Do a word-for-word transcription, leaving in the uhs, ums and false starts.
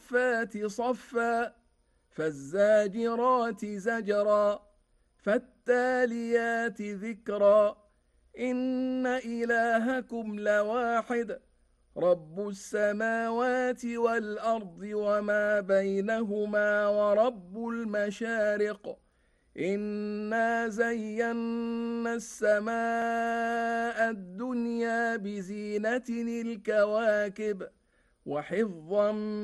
والصفات صفا فالزاجرات زجرا فالتاليات ذكرا إن إلهكم لواحد رب السماوات والأرض وما بينهما ورب المشارق إنا زينا السماء الدنيا بزينة الكواكب وحفظا